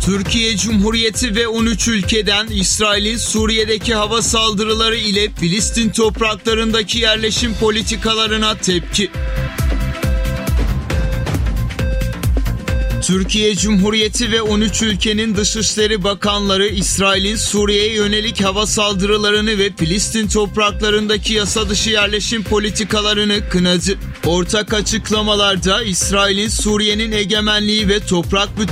Türkiye Cumhuriyeti ve 13 ülkeden İsrail'in Suriye'deki hava saldırıları ile Filistin topraklarındaki yerleşim politikalarına tepki. Türkiye Cumhuriyeti ve 13 ülkenin Dışişleri Bakanları İsrail'in Suriye'ye yönelik hava saldırılarını ve Filistin topraklarındaki yasa dışı yerleşim politikalarını kınadı. Ortak açıklamalarda İsrail'in Suriye'nin egemenliği ve toprak bütünlüğü